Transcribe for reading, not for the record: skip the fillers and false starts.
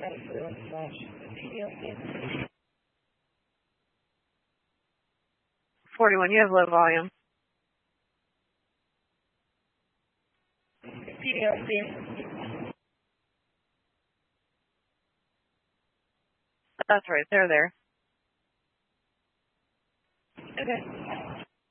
PDLC. 41, you have low volume. PDLC. That's right, they're there. Okay.